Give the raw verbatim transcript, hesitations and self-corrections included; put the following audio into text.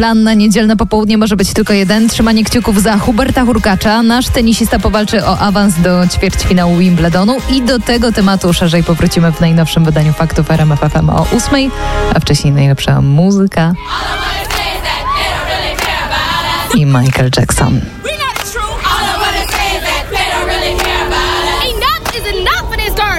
plan na niedzielne popołudnie może być tylko jeden. Trzymanie kciuków za Huberta Hurkacza. Nasz tenisista powalczy o awans do ćwierćfinału Wimbledonu i do tego tematu szerzej powrócimy w najnowszym wydaniu Faktów R M F F M o ósmej, a wcześniej najlepsza muzyka i Michael Jackson.